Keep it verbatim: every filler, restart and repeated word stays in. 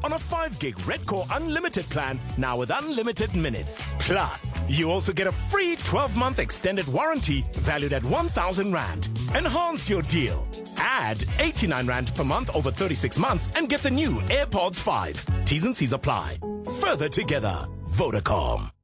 on a five gig Red Core Unlimited plan, now with unlimited minutes. Plus, you also get a free twelve month extended warranty valued at one thousand rand. Enhance your deal. Add eighty-nine rand per month over thirty-six months and get the new AirPods five. T's and C's apply. Further together, Vodacom.